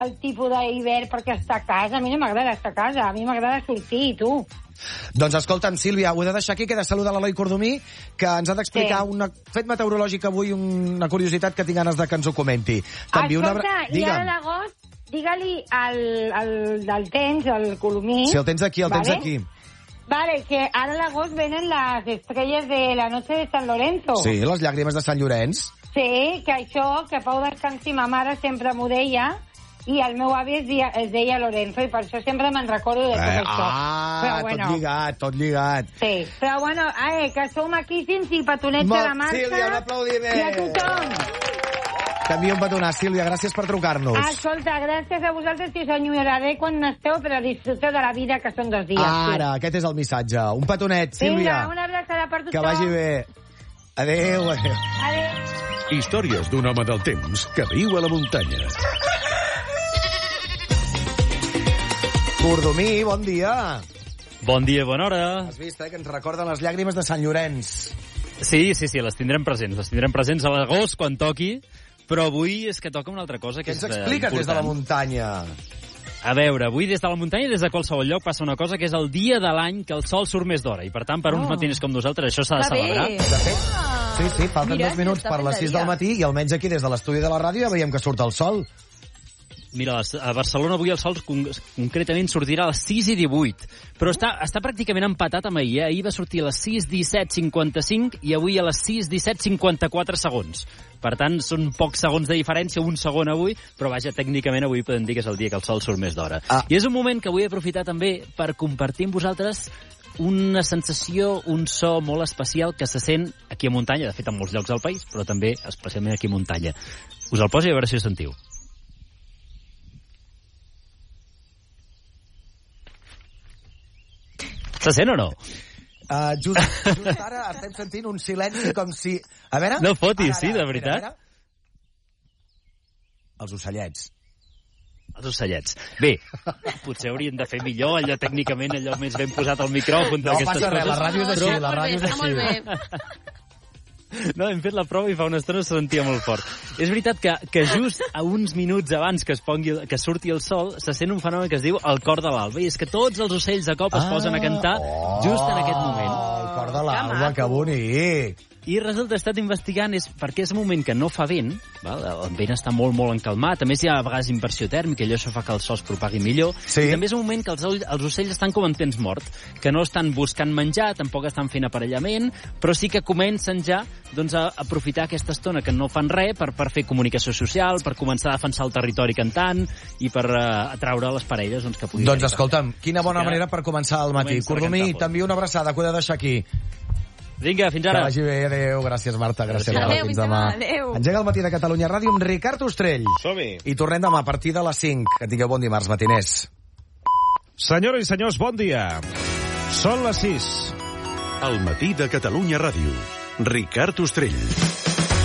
el tipus d'hivern perquè està a casa. A mi no m'agrada estar a casa, a mi m'agrada sortir, tu. Doncs escolta'm, Sílvia, ho he de deixar aquí, que he de saludar l'Eloi Cordomí, que ens ha d'explicar un fet meteorològic avui, una curiositat que tinc ganes de que ens ho comenti. Escolta, i ara l'agost, digue-li del temps, el Colomí... Si el tens aquí, el tens aquí. Vale, que ara a l'agost venen les estrelles de la noche de San Lorenzo. Sí, les llàgrimes de Sant Llorenç. Sí, que això, que Pau Descansi, ma mare sempre m'ho deia, i el meu avi es deia Lorenzo, i per això sempre me'n recordo de tot això. Però, bueno, tot lligat. Sí, però bueno, que sou maquíssims i petonets de la marxa. Sílvia, un aplaudiment. I a tothom. T'envio un petonat, Sílvia, gràcies per trucar-nos. Escolta, gràcies a vosaltres, que us enyoraré quan esteu, però disfruteu de la vida, que són 2 dies. Ara, aquest és el missatge. Un petonet, Sílvia. Vinga, una abraçada per tothom. Que vagi bé. Adéu, adéu. Adéu. Històries d'un home del temps que viu a la muntanya. Cordomí, bon dia. Bon dia, bona hora. Has vist, que ens recorden les llàgrimes de Sant Llorenç. Sí, les tindrem presents. Les tindrem presents a l'agost, quan toqui, però avui és que toca una altra cosa que és important. Què ens expliques des de la muntanya? A veure, avui des de la muntanya i des de qualsevol lloc passa una cosa que és el dia de l'any que el sol surt més d'hora, i per tant, per uns matiners com nosaltres, això s'ha de celebrar. De fet, sí, falten 2 minuts per les 6 del matí i almenys aquí des de l'estudi de la ràdio ja veiem que surt el sol. Mira, a Barcelona avui el sol concretament sortirà a les 6:18, però està pràcticament empatat amb ahir. Ahir va sortir a les 6:17:55 i avui a les 6:17:54 segons. Per tant, són pocs segons de diferència, 1 segon avui, però vaja, tècnicament avui podem dir que és el dia que el sol surt més d'hora. I és un moment que vull aprofitar també per compartir amb vosaltres una sensació, un so molt especial que se sent aquí a muntanya, de fet en molts llocs del país, però també especialment aquí a muntanya. Us el poso i a veure si ho sentiu. Se sent o no? Just ara estem sentint un silenci com si... A veure... No fotis, sí, de veritat. Els ocellets. Els ocellets. Bé, potser haurien de fer millor, allò tècnicament, allò més ben posat al micròfon. No passa res, la ràdio és així, la ràdio és així. No, hem fet la prova i fa una estona se sentia molt fort. És veritat que just a uns minuts abans que surti el sol se sent un fenomen que es diu el cor de l'alba, i és que tots els ocells de cop es posen a cantar just en aquest moment. El cor de l'alba, que bonic! I resulta, he estat investigant, és perquè és un moment que no fa vent, val? El vent està molt, molt encalmat, a més hi ha a vegades inversió tèrmica, i això fa que el sol es propagui millor, sí. I també és un moment que els ocells estan com en temps mort, que no estan buscant menjar, tampoc estan fent aparellament, però sí que comencen ja doncs, a aprofitar aquesta estona que no fan res per fer comunicació social, per començar a defensar el territori cantant i per atraure les parelles doncs, que puguin... Doncs escolta'm, quina bona manera per començar el matí. Cordomí, t'envio una abraçada, que ho he de deixar aquí. Vinga, fins ara. Que vagi bé, adéu. Gràcies, Marta. Gràcies, adéu, fins demà. Adéu. Engega el matí de Catalunya Ràdio amb Ricard Ostrell. Som-hi. I tornem demà a partir de les 5. Que tingueu bon dimarts, matiners. Senyores i senyors, bon dia. Són les 6. El matí de Catalunya Ràdio. Ricard Ostrell.